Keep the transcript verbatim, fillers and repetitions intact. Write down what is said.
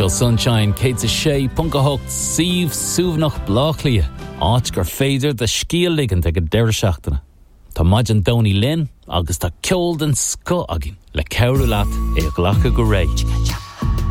Seo Sunshine, Kate Shea, Punka Hocht, Sieve, Súvnach, Blachlia, áit gur féidir de scíal ligand ag a deir seachtainna. Tá maidin Donny Lynn agus tá ceol den sco agin le ceirú leat é a ghlacha go réid.